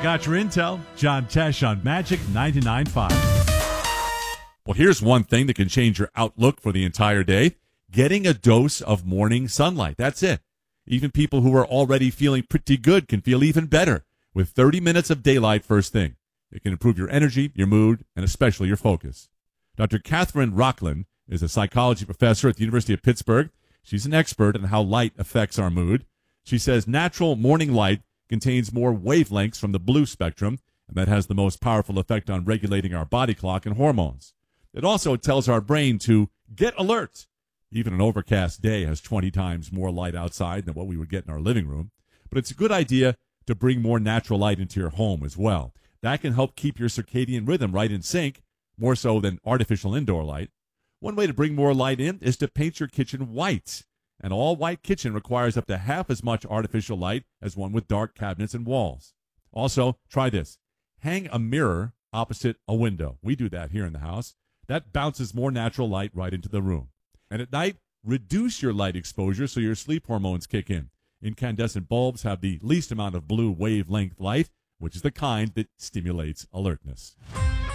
got your intel. John Tesh on Magic 99.5. Well, here's one thing that can change your outlook for the entire day. Getting a dose of morning sunlight. That's it. Even people who are already feeling pretty good can feel even better with 30 minutes of daylight first thing. It can improve your energy, your mood, and especially your focus. Dr. Catherine Rocklin is a psychology professor at the University of Pittsburgh. She's an expert on how light affects our mood. She says natural morning light contains more wavelengths from the blue spectrum, and that has the most powerful effect on regulating our body clock and hormones. It also tells our brain to get alert. Even an overcast day has 20 times more light outside than what we would get in our living room. But it's a good idea to bring more natural light into your home as well. That can help keep your circadian rhythm right in sync, more so than artificial indoor light. One way to bring more light in is to paint your kitchen white. An all-white kitchen requires up to half as much artificial light as one with dark cabinets and walls. Also, try this. Hang a mirror opposite a window. We do that here in the house. That bounces more natural light right into the room. And at night, reduce your light exposure so your sleep hormones kick in. Incandescent bulbs have the least amount of blue wavelength light, which is the kind that stimulates alertness.